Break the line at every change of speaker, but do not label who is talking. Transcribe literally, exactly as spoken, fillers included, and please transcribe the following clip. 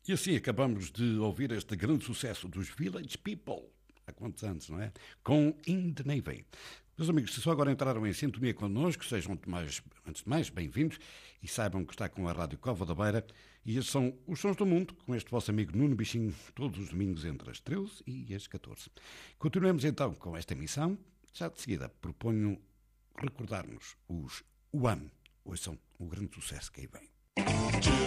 E assim acabamos de ouvir este grande sucesso dos Village People. Há quantos anos, não é? Com In the Navy. Meus amigos, se só agora entraram em sintonia connosco, sejam, mais, antes de mais, bem-vindos e saibam que está com a Rádio Cova da Beira. E estes são os Sons do Mundo, com este vosso amigo Nuno Bichinho, todos os domingos entre as treze e as catorze. Continuemos então com esta emissão. Já de seguida proponho recordar-nos os One. Hoje são o grande sucesso que aí vem.